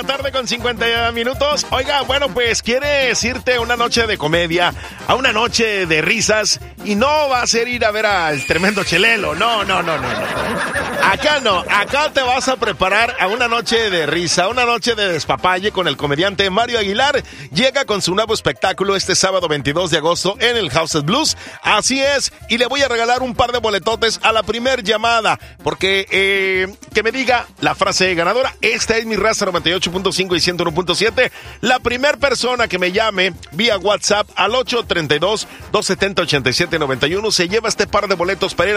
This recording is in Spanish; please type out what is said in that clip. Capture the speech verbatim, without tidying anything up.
la tarde con cincuenta minutos. Oiga, bueno, pues quieres irte a una noche de comedia, a una noche de risas, y no vas a ir a ver al tremendo Chelelo. No, no, no, no, no. Acá no, acá te vas a preparar a una noche de risa, una noche de despapalle con el comediante Mario Aguilar. Llega con su nuevo espectáculo este sábado veintidós de agosto en el House of Blues. Así es, y le voy a regalar un par de boletotes a la primer llamada, porque eh, que me diga la frase ganadora. Esta es mi raza noventa y ocho punto cinco y ciento uno punto siete. La primer persona que me llame vía WhatsApp al ocho tres dos, dos siete cero, ocho siete nueve uno se lleva este par de boletos para ir